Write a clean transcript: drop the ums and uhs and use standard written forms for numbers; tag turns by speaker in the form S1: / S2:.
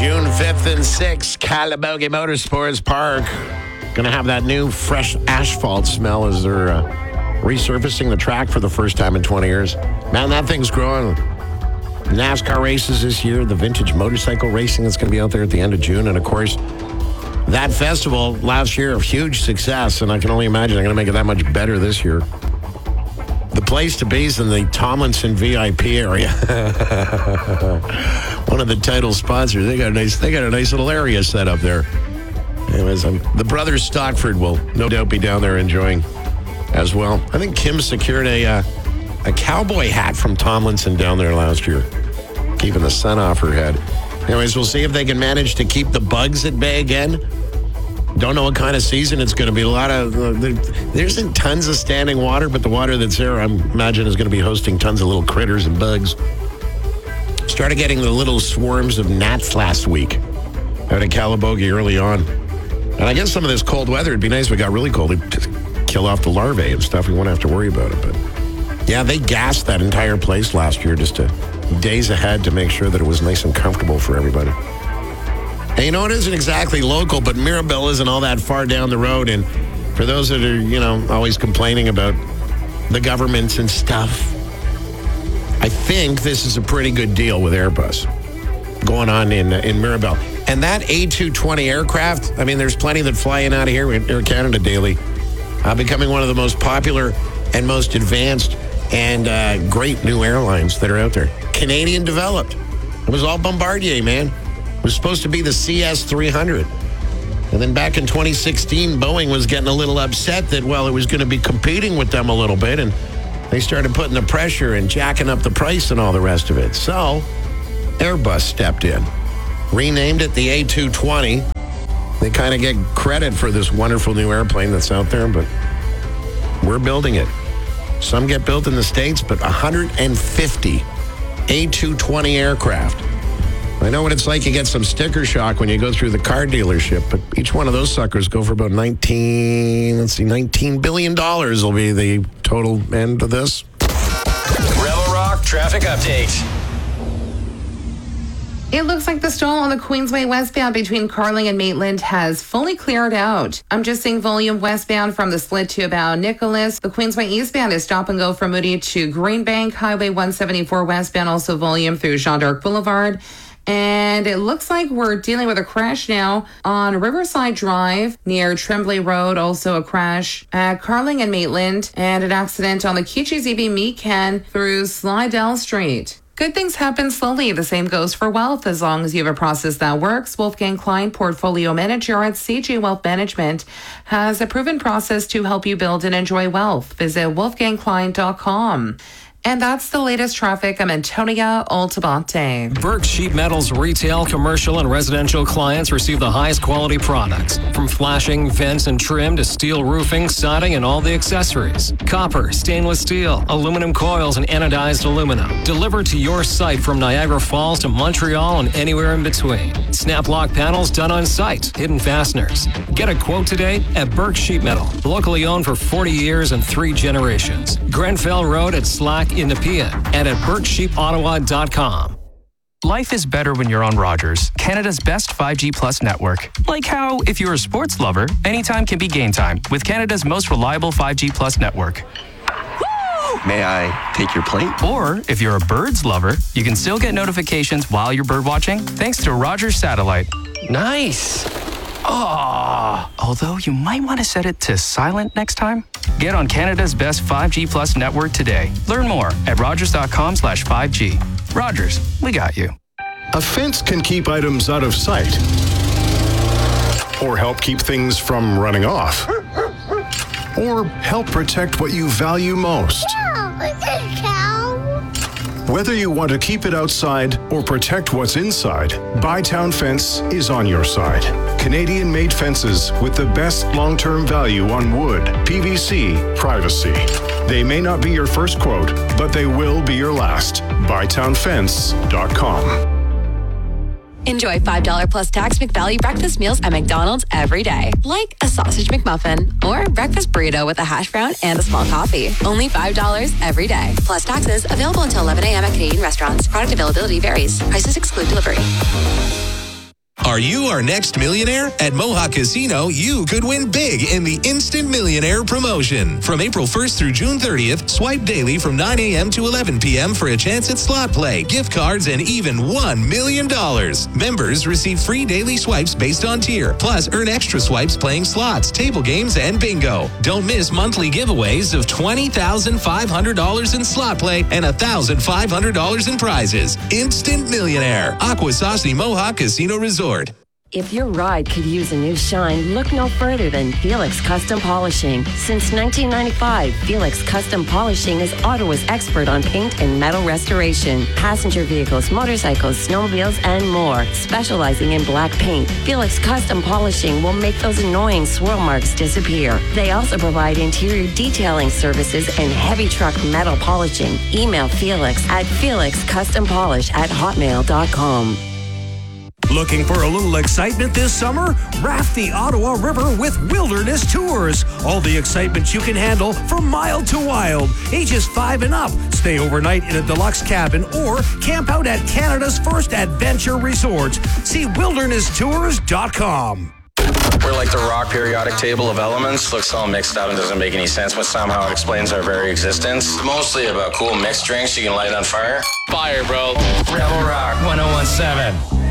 S1: June 5th and 6th, Calabogie Motorsports Park. Going to have that new fresh asphalt smell as they're resurfacing the track for the first time in 20 years. Man, that thing's growing. NASCAR races this year, the vintage motorcycle racing that's going to be out there at the end of June. And, of course, that festival last year, a huge success. And I can only imagine they're going to make it that much better this year. The place to be is in the Tomlinson VIP area. One of the title sponsors. They got a nice little area set up there. Anyways, the brothers Stockford will no doubt be down there enjoying as well. I think Kim secured a cowboy hat from Tomlinson down there last year, keeping the sun off her head. Anyways, we'll see if they can manage to keep the bugs at bay again. Don't know what kind of season it's going to be. A lot of there isn't tons of standing water, but the water that's there, I imagine, is going to be hosting tons of little critters and bugs. Started getting the little swarms of gnats last week out of Calabogie early on. And I guess some of this cold weather, it'd be nice if it got really cold. It'd just kill off the larvae and stuff. We won't have to worry about it. But yeah, they gassed that entire place last year just days ahead to make sure that it was nice and comfortable for everybody. And you know, it isn't exactly local, but Mirabel isn't all that far down the road. And for those that are, always complaining about the governments and stuff, I think this is a pretty good deal with Airbus going on in Mirabel. And that A220 aircraft, I mean, there's plenty that fly in out of here with Air Canada daily, becoming one of the most popular and most advanced and great new airlines that are out there. Canadian developed. It was all Bombardier, man. It was supposed to be the CS300. And then back in 2016, Boeing was getting a little upset that, it was going to be competing with them a little bit. And they started putting the pressure and jacking up the price and all the rest of it. So Airbus stepped in, renamed it the A220. They kind of get credit for this wonderful new airplane that's out there, but we're building it. Some get built in the States, but 150 A220 aircraft. I know what it's like. You get some sticker shock when you go through the car dealership, but each one of those suckers go for about $19 billion will be the total end of this.
S2: Rebel Rock traffic update.
S3: It looks like the stall on the Queensway westbound between Carling and Maitland has fully cleared out. I'm just seeing volume westbound from the split to about Nicholas. The Queensway eastbound is stop and go from Moody to Greenbank. Highway 174 westbound, also volume through Jean d'Arc Boulevard. And it looks like we're dealing with a crash now on Riverside Drive near Tremblay Road. Also a crash at Carling and Maitland, and an accident on the Kichi-ZB Meekan through Slidell Street. Good things happen slowly. The same goes for wealth, as long as you have a process that works. Wolfgang Klein, portfolio manager at CG Wealth Management, has a proven process to help you build and enjoy wealth. Visit wolfgangklein.com. And that's the latest traffic. I'm Antonia Altabate.
S2: Burke Sheet Metal's retail, commercial, and residential clients receive the highest quality products. From flashing, vents, and trim to steel roofing, siding, and all the accessories. Copper, stainless steel, aluminum coils, and anodized aluminum. Delivered to your site from Niagara Falls to Montreal and anywhere in between. Snap lock panels done on site. Hidden fasteners. Get a quote today at Burke Sheet Metal. Locally owned for 40 years and 3 generations. Grenfell Road at Slack in Nepean and at BurkeSheepOttawa.com.
S4: Life is better when you're on Rogers, Canada's best 5G Plus network. Like how, if you're a sports lover, anytime can be game time with Canada's most reliable 5G Plus network.
S5: May I take your plate?
S4: Or, if you're a birds lover, you can still get notifications while you're bird watching thanks to Rogers Satellite.
S5: Nice.
S4: Although you might want to set it to silent next time. Get on Canada's best 5G Plus network today. Learn more at rogers.com/5G. Rogers, we got you.
S6: A fence can keep items out of sight or help keep things from running off or help protect what you value most. Whether you want to keep it outside or protect what's inside, Bytown Fence is on your side. Canadian-made fences with the best long-term value on wood, PVC, privacy. They may not be your first quote, but they will be your last. BytownFence.com.
S7: Enjoy $5 plus tax McValue breakfast meals at McDonald's every day. Like a sausage McMuffin or breakfast burrito with a hash brown and a small coffee. Only $5 every day. Plus taxes. Available until 11 a.m. at Canadian restaurants. Product availability varies. Prices exclude delivery.
S8: Are you our next millionaire? At Mohawk Casino, you could win big in the Instant Millionaire promotion. From April 1st through June 30th, swipe daily from 9 a.m. to 11 p.m. for a chance at slot play, gift cards, and even $1 million. Members receive free daily swipes based on tier, plus earn extra swipes playing slots, table games, and bingo. Don't miss monthly giveaways of $20,500 in slot play and $1,500 in prizes. Instant Millionaire. Akwesasne Mohawk Casino Resort.
S9: If your ride could use a new shine, look no further than Felix Custom Polishing. Since 1995, Felix Custom Polishing is Ottawa's expert on paint and metal restoration, passenger vehicles, motorcycles, snowmobiles, and more. Specializing in black paint, Felix Custom Polishing will make those annoying swirl marks disappear. They also provide interior detailing services and heavy truck metal polishing. Email Felix at felixcustompolish@hotmail.com.
S10: Looking for a little excitement this summer? Raft the Ottawa River with Wilderness Tours. All the excitement you can handle from mild to wild. Ages 5 and up. Stay overnight in a deluxe cabin or camp out at Canada's first adventure resort. See wildernesstours.com.
S11: We're like the rock periodic table of elements. Looks all mixed up and doesn't make any sense, but somehow it explains our very existence. Mostly about cool mixed drinks you can light on fire.
S12: Fire, bro. Rebel Rock 101.7.